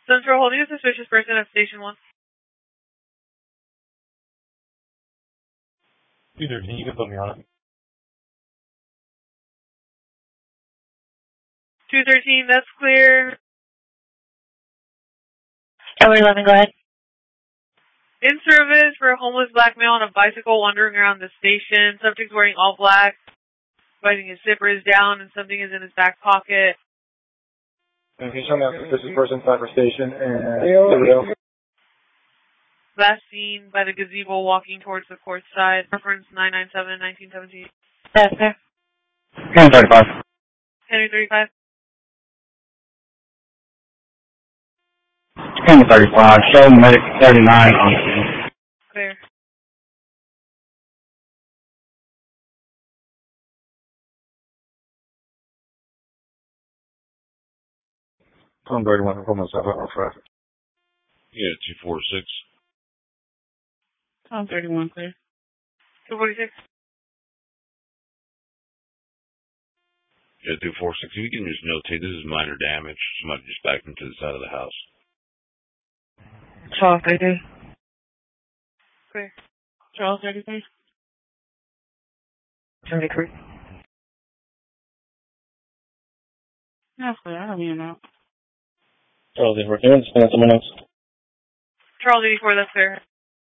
Central holding a suspicious person at Station 1. 213, you can put me on it. 213, that's clear. Tower 11, go ahead. In service for a homeless black male on a bicycle wandering around the station. Subject's wearing all black. Biting his zipper is down and something is in his back pocket. And can you show me a suspicious person inside for station and Last seen by the gazebo walking towards the court side. Reference 997-1917. Yes, sir. Henry 35. Henry 35. Henry 35. Show medic 39 on scene. Clear. Tom 31, pull myself out of traffic. Yeah, 246. Tom 31, clear. 246. Yeah, 246. You can just notate this is minor damage. Somebody just backed into the side of the house. Charles 33. Clear. Charles 33. 33. That's clear. I don't even know. Charles, if we're doing this, someone else. Charles 84, that's clear.